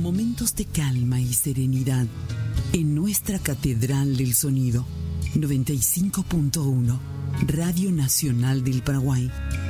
momentos de calma y serenidad en nuestra Catedral del Sonido, 95.1, Radio Nacional del Paraguay,